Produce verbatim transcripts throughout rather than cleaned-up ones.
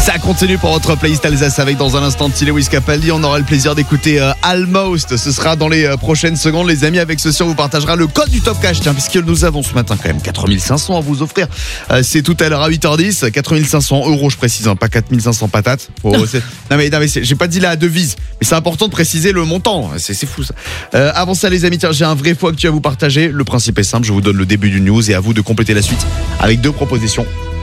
Ça continue pour votre playlist Alsace avec dans un instant Lewis Capaldi. On aura le plaisir d'écouter euh, Almost. Ce sera dans les euh, prochaines secondes, les amis. Avec ceci, on vous partagera le code du Top Cash. Tiens, puisque nous avons ce matin quand même quatre mille cinq cents à vous offrir. Euh, c'est tout à l'heure à huit heures dix. quatre mille cinq cents euros, je précise, hein, pas quatre mille cinq cents patates. Oh, c'est... Non mais, non mais c'est... j'ai pas dit la devise, mais c'est important de préciser le montant. C'est, c'est fou ça. Euh, avant ça, les amis, tiens, j'ai un vrai faux actu à vous partager. Le principe est simple. Je vous donne le début du news et à vous de compléter la suite avec deux propositions.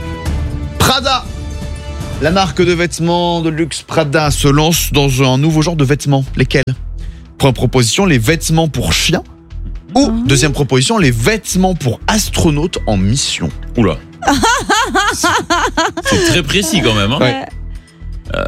Prada. La marque de vêtements de luxe Prada se lance dans un nouveau genre de vêtements. Lesquels ? Première proposition, les vêtements pour chiens. Ou, deuxième proposition, les vêtements pour astronautes en mission. Oula. c'est, c'est très précis quand même. Hein. Ouais. Euh,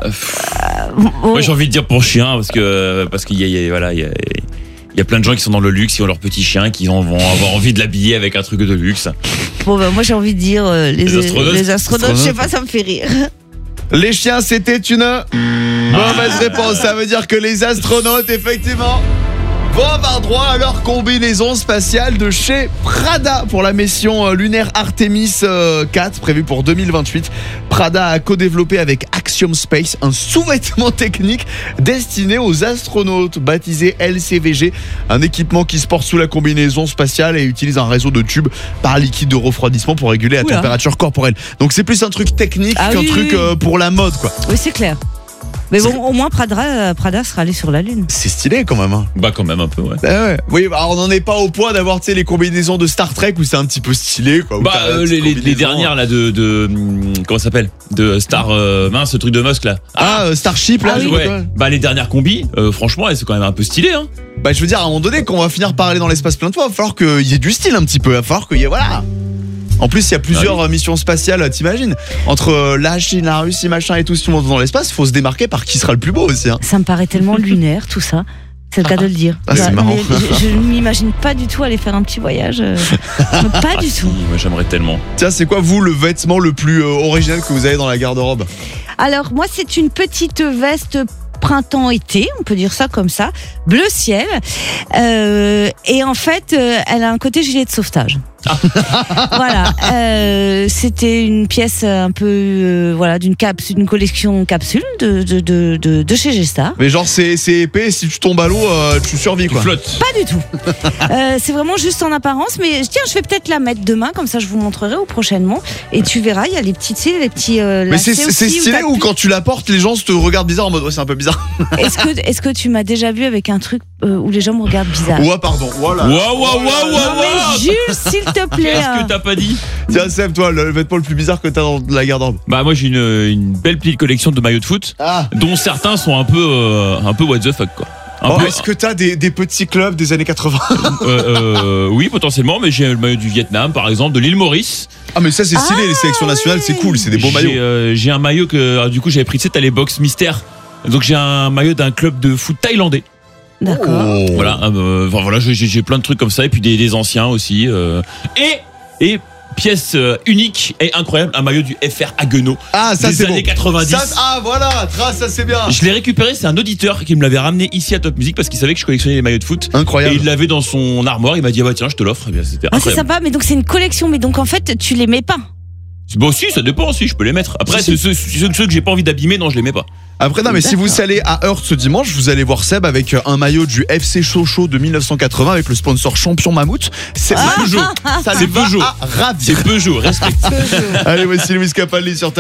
Moi j'ai envie de dire pour chien parce que parce qu'il y a, il y a voilà il y a, il y a plein de gens qui sont dans le luxe, qui ont leur petit chien, qui vont avoir envie de l'habiller avec un truc de luxe. Bon bah moi j'ai envie de dire euh, les, Les astronautes. les astronautes, je sais pas, ça me fait rire. Les chiens, c'était une mauvaise réponse. Ça veut dire que les astronautes, effectivement, vont avoir droit à leur combinaison spatiale de chez Prada pour la mission lunaire Artemis quatre prévue pour deux mille vingt-huit. Prada a co-développé avec Axiom Space un sous-vêtement technique destiné aux astronautes baptisé L C V G, un équipement qui se porte sous la combinaison spatiale et utilise un réseau de tubes par liquide de refroidissement pour réguler la Oula. température corporelle. Donc c'est plus un truc technique Ah qu'un oui, truc oui. euh, pour la mode quoi. Oui c'est clair. Mais bon, au moins Prada, Prada sera allé sur la Lune. C'est stylé quand même. Hein. Bah quand même un peu ouais. Ah ouais. Oui, bah, on n'en est pas au point d'avoir tu sais les combinaisons de Star Trek où c'est un petit peu stylé quoi. Où Bah t'as euh, une les, les, les combinaison. dernières là de, de hum, comment ça s'appelle de Star euh, mince ce truc de Musk là. Ah, euh, Starship là. Ah je oui. sais pas Ouais. quoi. Bah les dernières combis euh, franchement elles sont quand même un peu stylées hein. Bah je veux dire à un moment donné quand on va finir par aller dans l'espace plein de fois, il va falloir qu'il y ait du style un petit peu, il va falloir qu'il y ait voilà. En plus, il y a plusieurs Ah oui. missions spatiales, t'imagines ? Entre euh, la Chine, la Russie, machin et tout, si tout le monde va dans l'espace, il faut se démarquer par qui sera le plus beau aussi. Hein. Ça me paraît tellement lunaire tout ça. C'est le cas de le dire. Ah, c'est Bah, marrant. mais Je, je ne m'imagine pas du tout aller faire un petit voyage. euh, pas Ah, du si, tout. moi j'aimerais tellement. Tiens, c'est quoi vous le vêtement le plus euh, original que vous avez dans la garde-robe ? Alors moi c'est une petite veste printemps-été, on peut dire ça comme ça, bleu ciel, euh, et en fait euh, elle a un côté gilet de sauvetage. Voilà, euh, c'était une pièce un peu euh, voilà d'une capsule, une collection capsule de de de de, de chez G-Star. Mais genre c'est, c'est épais, si tu tombes à l'eau, euh, tu survis Tu quoi. flottes. Pas du tout. Euh, c'est vraiment juste en apparence, mais tiens, je vais peut-être la mettre demain, comme ça je vous montrerai ou prochainement. Et tu verras, il y a les petites cils, les petits. Euh, Mais c'est, lacets c'est aussi, où stylé t'as ou pu- quand tu la portes, les gens te regardent bizarre en mode ouais, c'est un peu bizarre. Est-ce que est-ce que tu m'as déjà vu avec un truc euh, où les gens me regardent bizarre? Ouais, pardon, voilà. Waouh waouh waouh Non waouh. mais Jules, s'il te plaît. Qu'est-ce hein. que t'as pas dit? Tiens, Seb, toi, le vêtement le plus bizarre que t'as dans la garde-robe. Bah moi j'ai une, une belle petite collection de maillots de foot Ah. dont certains sont un peu euh, un peu what the fuck quoi. Un Oh, peu, est-ce que t'as des, des petits clubs des années quatre-vingts ? euh, euh, oui potentiellement mais j'ai le maillot du Vietnam par exemple, de l'île Maurice. Ah, mais ça, c'est stylé, Ah, les sélections nationales, c'est cool, c'est des beaux J'ai, maillots. euh, j'ai un maillot que alors, du coup j'avais pris, tu sais, t'as les box mystères. Donc j'ai un maillot d'un club de foot thaïlandais. D'accord. Oh. Voilà, euh, enfin, voilà, j'ai, j'ai plein de trucs comme ça et puis des, des anciens aussi. euh, et et pièce euh, unique et incroyable, un maillot du F R Haguenau. Ah, ça, des c'est années bon. quatre-vingt-dix. Ça, ah, voilà, tra- ça, c'est bien. Je l'ai récupéré, c'est un auditeur qui me l'avait ramené ici à Top Music parce qu'il savait que je collectionnais les maillots de foot. Et Incroyable. il l'avait dans son armoire, il m'a dit ah bah tiens je te l'offre. Et bien, c'était Ah, c'est incroyable. sympa, mais donc c'est une collection, mais donc en fait tu les mets pas. Bon si, ça dépend si, je peux les mettre. Après Si, ceux, ceux, ceux- ceux que j'ai pas envie d'abîmer, non je les mets pas. Après, non, mais si vous D'accord. allez à Hearth ce dimanche, vous allez voir Seb avec un maillot du F C Sochaux de mille neuf cent quatre-vingts avec le sponsor Champion Mammouth. C'est Peugeot. Ça C'est lui va Peugeot. à ravir. C'est Peugeot, respecte. Allez, voici Lewis Capaldi sur